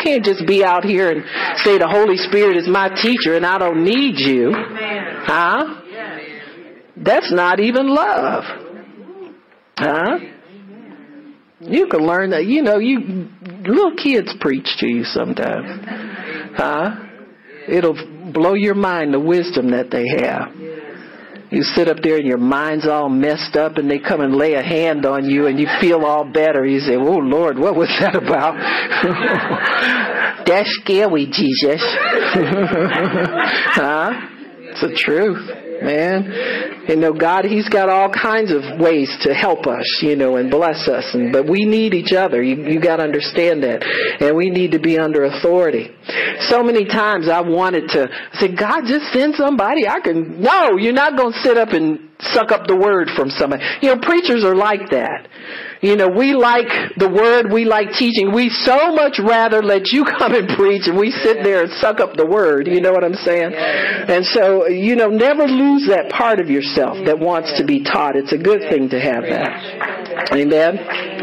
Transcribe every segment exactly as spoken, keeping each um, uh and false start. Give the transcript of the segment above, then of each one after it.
can't just be out here and say the Holy Spirit is my teacher and I don't need you. Huh? That's not even love. Huh? You can learn that. You know, you little kids preach to you sometimes. Huh? It'll blow your mind, the wisdom that they have. You sit up there and your mind's all messed up and they come and lay a hand on you and you feel all better. You say, oh, Lord, what was that about? That's scary, Jesus. Huh? It's the truth, man. You know, God, He's got all kinds of ways to help us, you know, and bless us. And but we need each other. You, you got to understand that. And we need to be under authority. So many times I wanted to say, God, just send somebody. I can. No, you're not going to sit up and suck up the word from somebody. You know, preachers are like that. You know, we like the word, we like teaching. We so much rather let you come and preach and we sit there and suck up the word. You know what I'm saying? And so, you know, never lose that part of yourself that wants to be taught. It's a good thing to have that. Amen.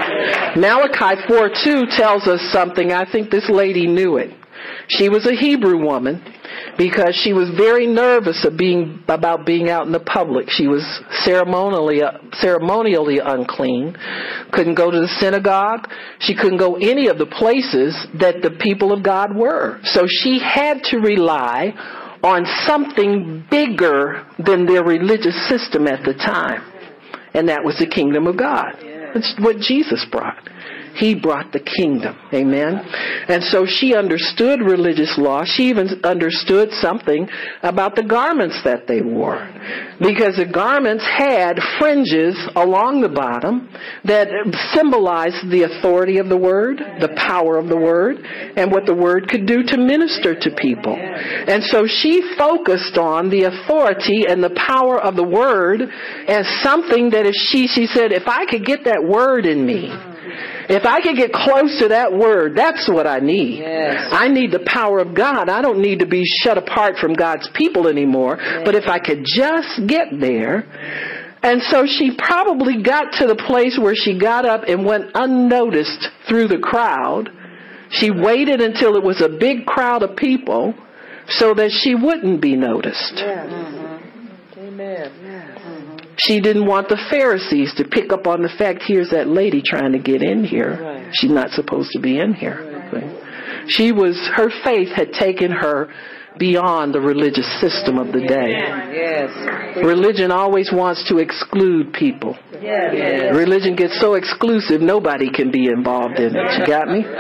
Malachi four two tells us something. I think this lady knew it. She was a Hebrew woman because she was very nervous of being about being out in the public. She was ceremonially ceremonially unclean, couldn't go to the synagogue. She couldn't go any of the places that the people of God were. So she had to rely on something bigger than their religious system at the time. And that was the kingdom of God. That's what Jesus brought. He brought the kingdom. Amen. And so she understood religious law. She even understood something about the garments that they wore. Because the garments had fringes along the bottom that symbolized the authority of the word, the power of the word, and what the word could do to minister to people. And so she focused on the authority and the power of the word as something that if she, she said, if I could get that word in me, if I could get close to that word, that's what I need. Yes. I need the power of God. I don't need to be shut apart from God's people anymore. Yes. But if I could just get there. And so she probably got to the place where she got up and went unnoticed through the crowd. She waited until it was a big crowd of people so that she wouldn't be noticed. Yes. Mm-hmm. Amen. Yes. She didn't want the Pharisees to pick up on the fact, here's that lady trying to get in here. Right. She's not supposed to be in here. Right. She was, her faith had taken her beyond the religious system of the day. Yes. Religion always wants to exclude people. Yes. Religion gets so exclusive, nobody can be involved in it. You got me?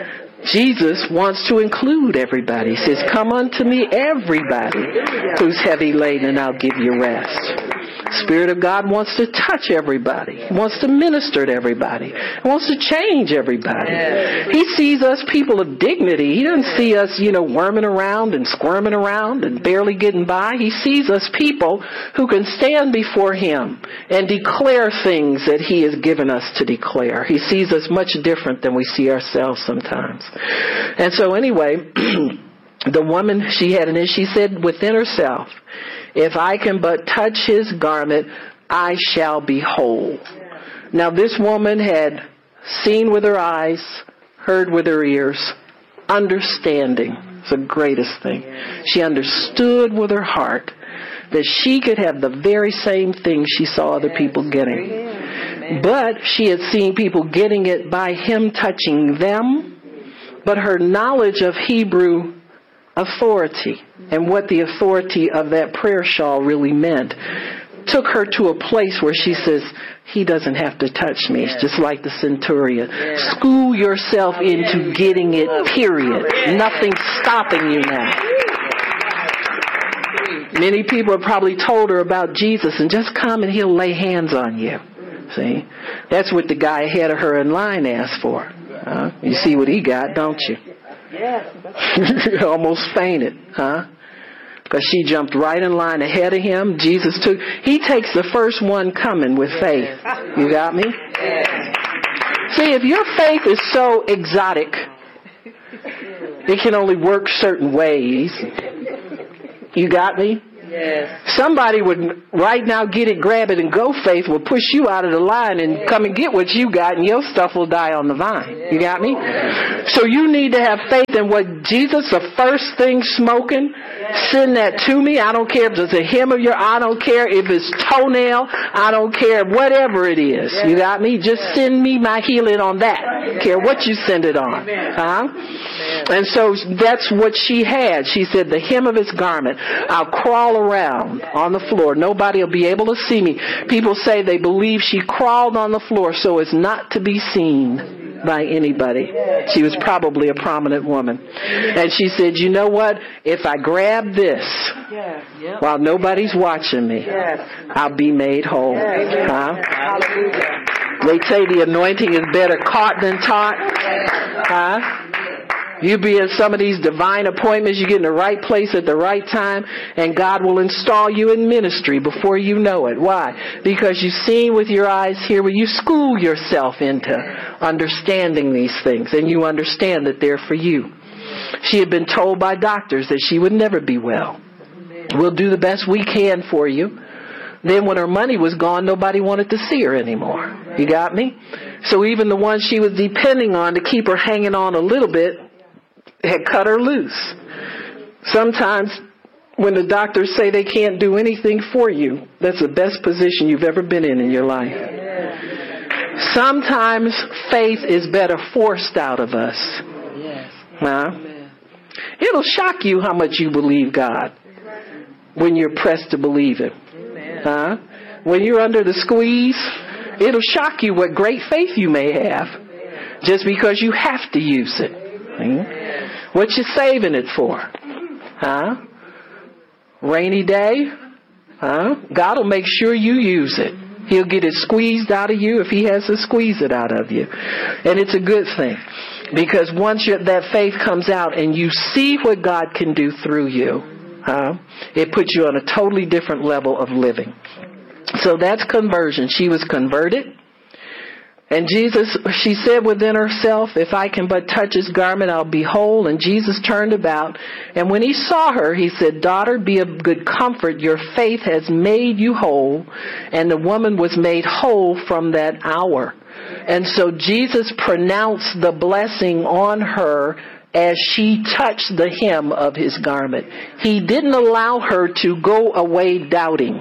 Jesus wants to include everybody. He says, come unto me, everybody who's heavy laden, and I'll give you rest. Spirit of God wants to touch everybody. He wants to minister to everybody. He wants to change everybody. He sees us people of dignity. He doesn't see us, you know, worming around and squirming around and barely getting by. He sees us people who can stand before Him and declare things that He has given us to declare. He sees us much different than we see ourselves sometimes. And so anyway, the woman, she had an issue. She said within herself, if I can but touch His garment, I shall be whole. Now this woman had seen with her eyes, heard with her ears, understanding. It's the greatest thing. She understood with her heart that she could have the very same thing she saw other people getting. But she had seen people getting it by Him touching them. But her knowledge of Hebrew authority and what the authority of that prayer shawl really meant took her to a place where she says, He doesn't have to touch me. It's just like the centurion. School yourself into getting it, period. Nothing's stopping you now. Many people have probably told her about Jesus and just come and He'll lay hands on you. See? That's what the guy ahead of her in line asked for. Uh, you see what he got, don't you? Yes. Almost fainted, huh? Because she jumped right in line ahead of him. Jesus took, He takes the first one coming with faith. You got me? See, if your faith is so exotic, it can only work certain ways. You got me? Yes. Somebody would right now get it, grab it, and go. Faith will push you out of the line and come and get what you got, and your stuff will die on the vine. You got me? So you need to have faith in what Jesus, the first thing smoking, send that to me. I don't care if it's a hem of your, I don't care if it's toenail, I don't care, whatever it is. You got me? Just send me my healing on that. I don't care what you send it on. Huh? And so that's what she had. She said, the hem of his garment, I'll crawl around on the floor. Nobody will be able to see me. People say they believe she crawled on the floor so as not to be seen by anybody. She was probably a prominent woman. And she said, you know what? If I grab this while nobody's watching me, I'll be made whole. Huh? They say the anointing is better caught than taught. Huh? You be in some of these divine appointments, you get in the right place at the right time, and God will install you in ministry before you know it. Why? Because you've seen with your eyes here, where you school yourself into understanding these things, and you understand that they're for you. She had been told by doctors that she would never be well. We'll do the best we can for you. Then when her money was gone, nobody wanted to see her anymore. You got me? So even the ones she was depending on to keep her hanging on a little bit had cut her loose. Sometimes when the doctors say they can't do anything for you, that's the best position you've ever been in in your life. Sometimes faith is better forced out of us. Huh? It'll shock you how much you believe God when you're pressed to believe Him. Huh? When you're under the squeeze, it'll shock you what great faith you may have just because you have to use it. What you saving it for? Huh? Rainy day? Huh? God will make sure you use it. He'll get it squeezed out of you if He has to squeeze it out of you. And it's a good thing. Because once you're, that faith comes out and you see what God can do through you, huh, it puts you on a totally different level of living. So that's conversion. She was converted. And Jesus, she said within herself, if I can but touch His garment, I'll be whole. And Jesus turned about. And when He saw her, He said, daughter, be of good comfort. Your faith has made you whole. And the woman was made whole from that hour. And so Jesus pronounced the blessing on her as she touched the hem of His garment. He didn't allow her to go away doubting.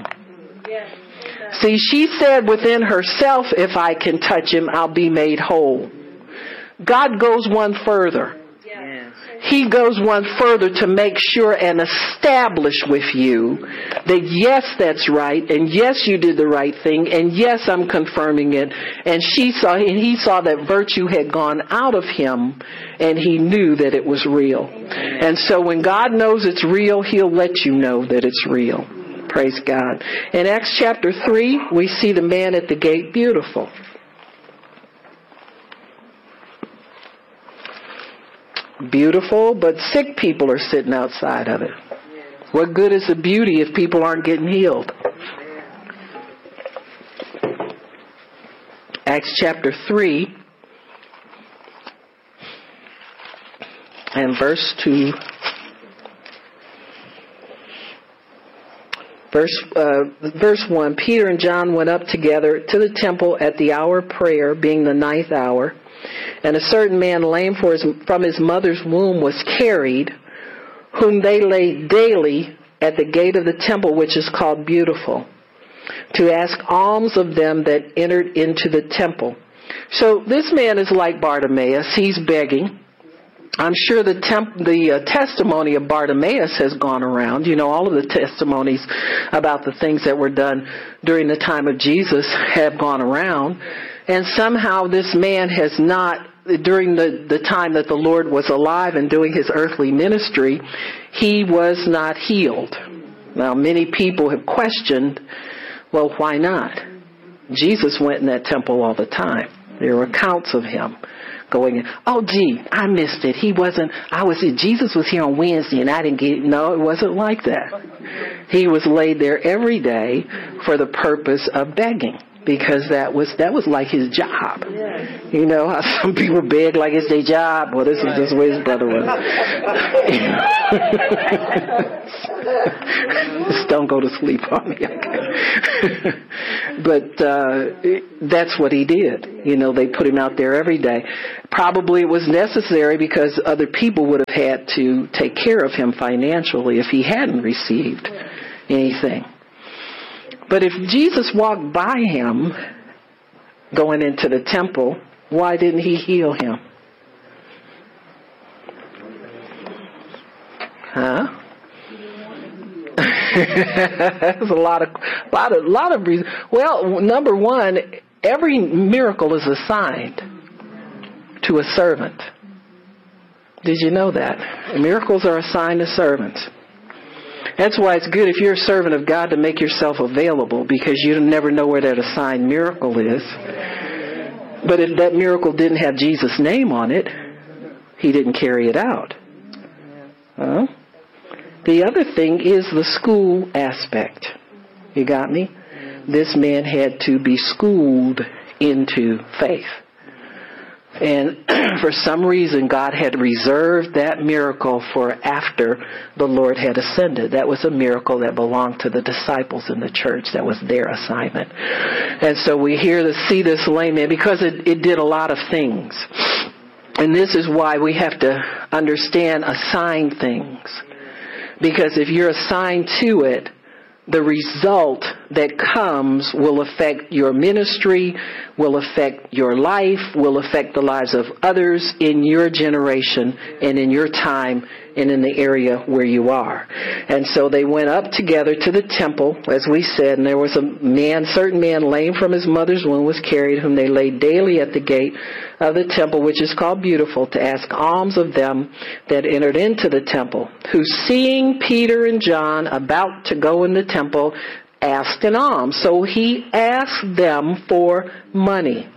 See, she said within herself, if I can touch Him, I'll be made whole. God goes one further. He goes one further to make sure and establish with you that yes, that's right, and yes, you did the right thing, and yes, I'm confirming it. And she saw, and he saw that virtue had gone out of him, and he knew that it was real. And so when God knows it's real, He'll let you know that it's real. Praise God. In Acts chapter three, we see the man at the gate, beautiful. Beautiful, but sick people are sitting outside of it. What good is the beauty if people aren't getting healed? Acts chapter three and verse two. Verse, uh, verse one, Peter and John went up together to the temple at the hour of prayer, being the ninth hour. And a certain man lame for his, from his mother's womb was carried, whom they laid daily at the gate of the temple, which is called Beautiful, to ask alms of them that entered into the temple. So this man is like Bartimaeus. He's begging. I'm sure the temp- the uh, testimony of Bartimaeus has gone around. You know, all of the testimonies about the things that were done during the time of Jesus have gone around. And somehow this man has not, during the, the time that the Lord was alive and doing His earthly ministry, he was not healed. Now, many people have questioned, well, why not? Jesus went in that temple all the time. There were accounts of Him going in. Oh, gee, I missed it. He wasn't, I was, Jesus was here on Wednesday and I didn't get it. No, it wasn't like that. He was laid there every day for the purpose of begging. because that was that was like his job. You know how some people beg like it's their job. Well, this is just the way his brother was. Just don't go to sleep on me, okay? But uh, that's what he did. You know, they put him out there every day. Probably it was necessary because other people would have had to take care of him financially if he hadn't received anything. But if Jesus walked by him going into the temple, why didn't he heal him? Huh? There's a lot of, lot of, lot of reasons. Well, number one, every miracle is assigned to a servant. Did you know that? Miracles are assigned to servants. That's why it's good if you're a servant of God to make yourself available, because you never know where that assigned miracle is. But if that miracle didn't have Jesus' name on it, he didn't carry it out. Huh? The other thing is the school aspect. You got me? This man had to be schooled into faith. And for some reason, God had reserved that miracle for after the Lord had ascended. That was a miracle that belonged to the disciples in the church. That was their assignment. And so we hear to see this lame man because it, it did a lot of things. And this is why we have to understand assigned things. Because if you're assigned to it, the result that comes will affect your ministry, will affect your life, will affect the lives of others in your generation and in your time and in the area where you are. And so they went up together to the temple, as we said, and there was a man, certain man lame from his mother's womb was carried, whom they laid daily at the gate of the temple, which is called Beautiful, to ask alms of them that entered into the temple, who seeing Peter and John about to go in the temple, asked an alms. So he asked them for money.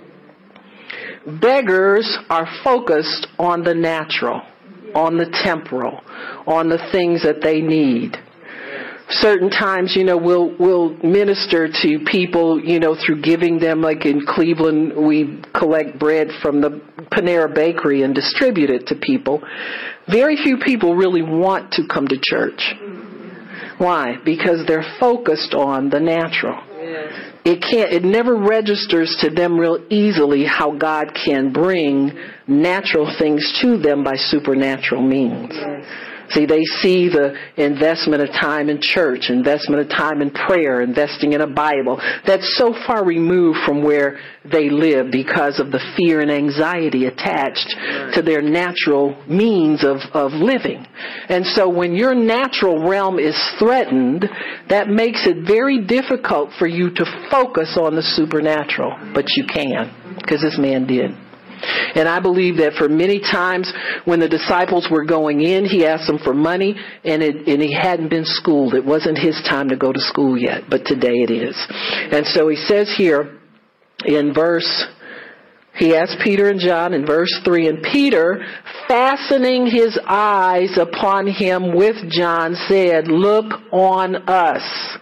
Beggars are focused on the natural, on the temporal, on the things that they need. Certain times, you know, we'll we'll minister to people, you know, through giving them, like in Cleveland, we collect bread from the Panera Bakery and distribute it to people. Very few people really want to come to church. Why? Because they're focused on the natural. Yes. It can't, it never registers to them real easily how God can bring natural things to them by supernatural means. Yes. See, they see the investment of time in church, investment of time in prayer, investing in a Bible. That's so far removed from where they live because of the fear and anxiety attached to their natural means of, of living. And so when your natural realm is threatened, that makes it very difficult for you to focus on the supernatural. But you can, because this man did. And I believe that for many times when the disciples were going in, he asked them for money, and it, and he hadn't been schooled. It wasn't his time to go to school yet, but today it is. And so he says here in verse, he asked Peter and John in verse three, and Peter, fastening his eyes upon him with John, said, "Look on us."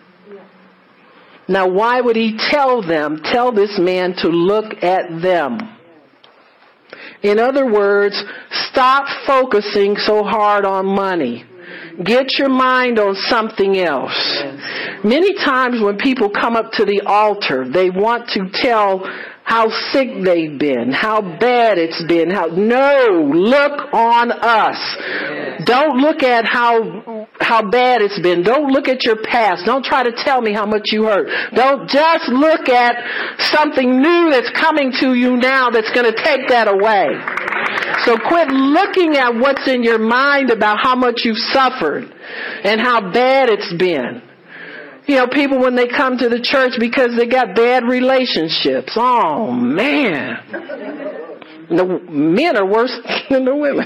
Now, why would he tell them, tell this man to look at them? In other words, stop focusing so hard on money. Get your mind on something else. Yes. Many times when people come up to the altar, they want to tell how sick they've been, how bad it's been. How no, look on us. Yes. Don't look at how how bad it's been. Don't look at your past. Don't try to tell me how much you hurt. Don't just look at something new that's coming to you now that's going to take that away. So quit looking at what's in your mind about how much you've suffered and how bad it's been. You know, people when they come to the church because they got bad relationships. Oh, man. The men are worse than the women.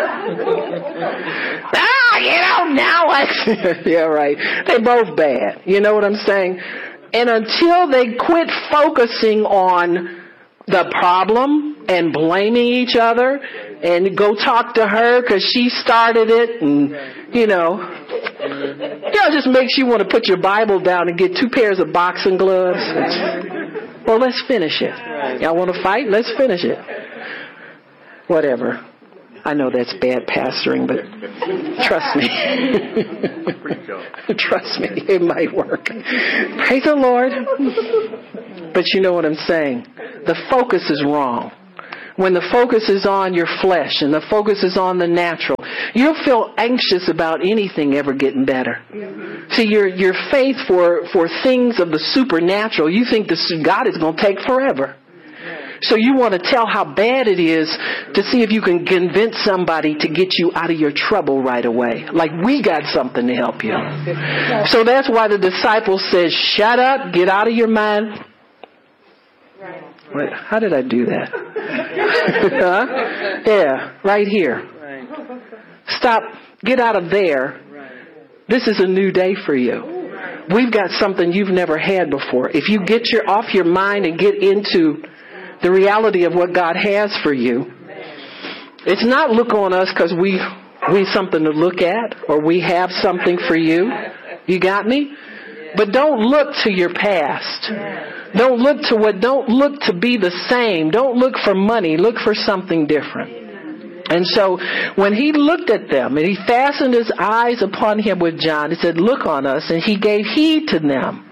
Ah, you know, now I... yeah, right. They're both bad. You know what I'm saying? And until they quit focusing on the problem and blaming each other and go talk to her because she started it and, you know... You know, it just makes you want to put your Bible down and get two pairs of boxing gloves. Well, let's finish it. Y'all want to fight? Let's finish it. Whatever. I know that's bad pastoring, but trust me. Trust me, it might work. Praise the Lord. But you know what I'm saying. The focus is wrong. When the focus is on your flesh and the focus is on the natural, you'll feel anxious about anything ever getting better. See, your your faith for, for things of the supernatural, you think this God is going to take forever. So you want to tell how bad it is to see if you can convince somebody to get you out of your trouble right away. Like we got something to help you. So that's why the disciples said, shut up, get out of your mind. Wait, how did I do that? Huh? Yeah, right here. Stop, get out of there. This is a new day for you. We've got something you've never had before. If you get your off your mind and get into the reality of what God has for you, it's not look on us because we we something to look at or we have something for you. You got me? But don't look to your past. Don't look to what, don't look to be the same. Don't look for money. Look for something different. And so when he looked at them and he fastened his eyes upon him with John, he said, look on us. And he gave heed to them,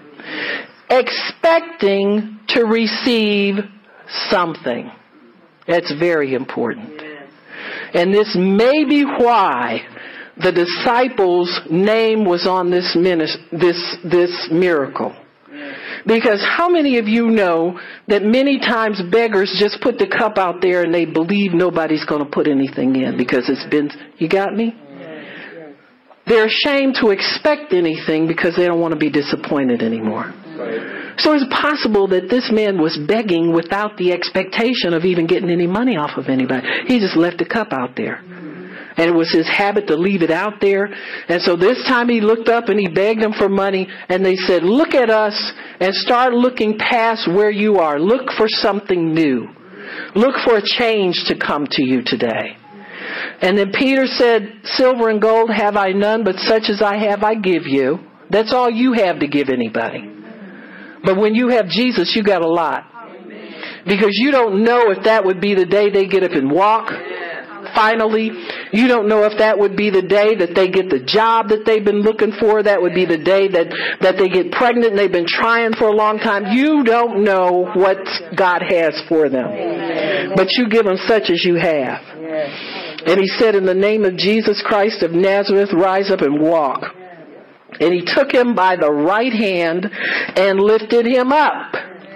expecting to receive something. That's very important. And this may be why the disciples' name was on this minis- this this miracle. Because how many of you know that many times beggars just put the cup out there and they believe nobody's going to put anything in because it's been, you got me? They're ashamed to expect anything because they don't want to be disappointed anymore. So it's possible that this man was begging without the expectation of even getting any money off of anybody. He just left the cup out there. And it was his habit to leave it out there. And so this time he looked up and he begged them for money. And they said, look at us and start looking past where you are. Look for something new. Look for a change to come to you today. And then Peter said, silver and gold have I none, but such as I have I give you. That's all you have to give anybody. But when you have Jesus, you got a lot. Because you don't know if that would be the day they get up and walk. Finally, you don't know if that would be the day that they get the job that they've been looking for. That would be the day that, that they get pregnant and they've been trying for a long time. You don't know what God has for them. But you give them such as you have. And he said, in the name of Jesus Christ of Nazareth, rise up and walk. And he took him by the right hand and lifted him up.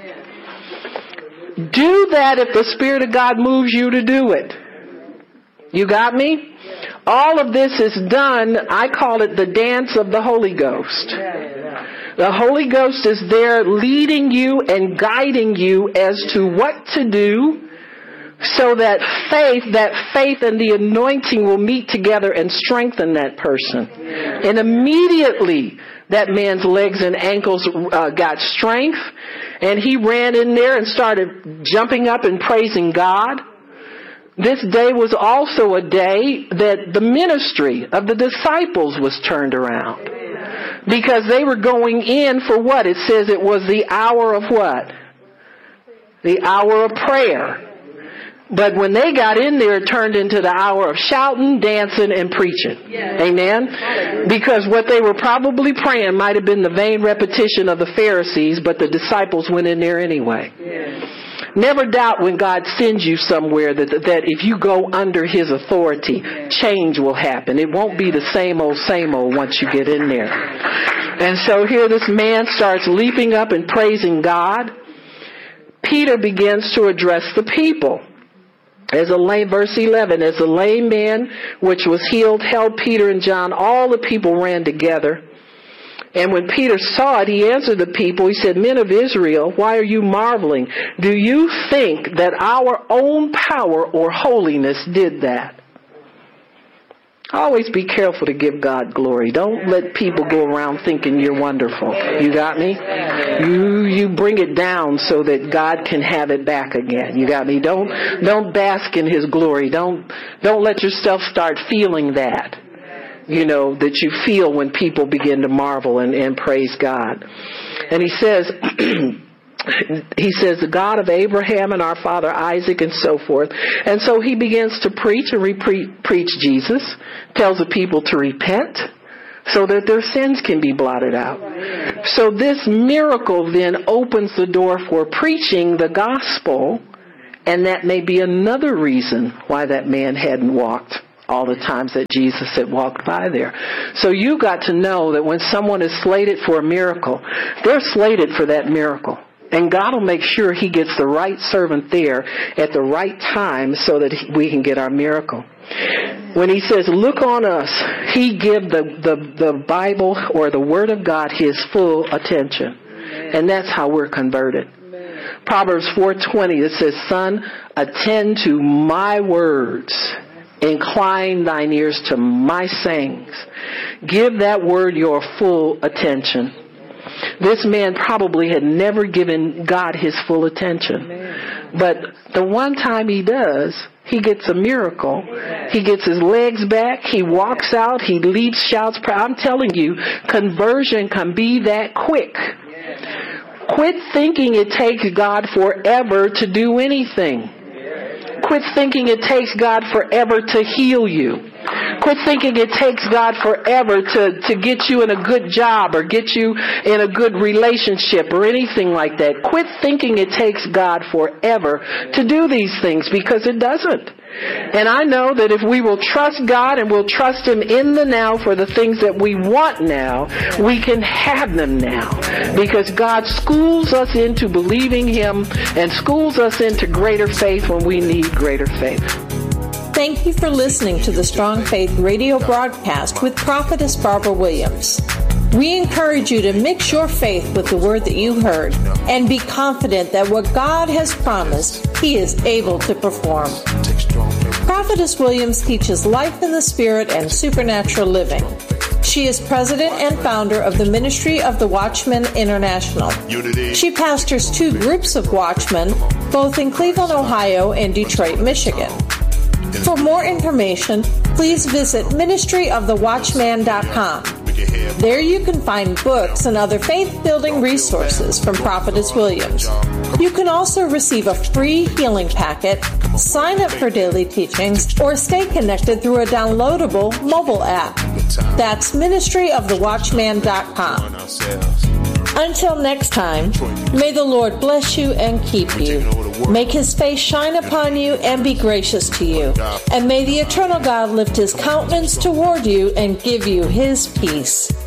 Do that if the Spirit of God moves you to do it. You got me? All of this is done, I call it the dance of the Holy Ghost. The Holy Ghost is there leading you and guiding you as to what to do so that faith, that faith and the anointing will meet together and strengthen that person. And immediately that man's legs and ankles uh, got strength, and he ran in there and started jumping up and praising God. This day was also a day that the ministry of the disciples was turned around. Because they were going in for what? It says it was the hour of what? The hour of prayer. But when they got in there, it turned into the hour of shouting, dancing, and preaching. Yes. Amen? Because what they were probably praying might have been the vain repetition of the Pharisees, but the disciples went in there anyway. Yes. Never doubt when God sends you somewhere that, that if you go under His authority, change will happen. It won't be the same old, same old once you get in there. And so here this man starts leaping up and praising God. Peter begins to address the people. As a lame, verse eleven, as a lame man which was healed held Peter and John, all the people ran together. And when Peter saw it, he answered the people. He said, men of Israel, why are you marveling? Do you think that our own power or holiness did that? Always be careful to give God glory. Don't let people go around thinking you're wonderful. You got me? You you bring it down so that God can have it back again. You got me? Don't don't bask in His glory. Don't don't let yourself start feeling that. You know, that you feel when people begin to marvel and, and praise God. And he says, he says, the God of Abraham and our father Isaac and so forth. And so he begins to preach and re- preach Jesus, tells the people to repent so that their sins can be blotted out. So this miracle then opens the door for preaching the gospel, and that may be another reason why that man hadn't walked all the times that Jesus had walked by there. So you got to know that when someone is slated for a miracle, they're slated for that miracle. And God will make sure he gets the right servant there at the right time so that we can get our miracle. When he says, look on us, he give the, the, the Bible or the Word of God his full attention. And that's how we're converted. Proverbs four twenty, it says, son, attend to my words. Incline thine ears to my sayings. Give that word your full attention. This man probably had never given God his full attention. But the one time he does, he gets a miracle. He gets his legs back. He walks out. He leaps, shouts. I'm telling you, conversion can be that quick. Quit thinking it takes God forever to do anything. Quit thinking it takes God forever to heal you. Quit thinking it takes God forever to, to get you in a good job or get you in a good relationship or anything like that. Quit thinking it takes God forever to do these things, because it doesn't. And I know that if we will trust God and we'll trust Him in the now for the things that we want now, we can have them now. Because God schools us into believing Him and schools us into greater faith when we need greater faith. Thank you for listening to the Strong Faith radio broadcast with Prophetess Barbara Williams. We encourage you to mix your faith with the word that you heard and be confident that what God has promised, He is able to perform. Prophetess Williams teaches life in the Spirit and supernatural living. She is president and founder of the Ministry of the Watchman International. She pastors two groups of watchmen, both in Cleveland, Ohio and Detroit, Michigan. For more information, please visit ministry of the watchman dot com. There you can find books and other faith-building resources from Prophetess Williams. You can also receive a free healing packet, sign up for daily teachings, or stay connected through a downloadable mobile app. That's ministry of the watchman dot com. Until next time, may the Lord bless you and keep you. Make His face shine upon you and be gracious to you. And may the eternal God lift His countenance toward you and give you His peace.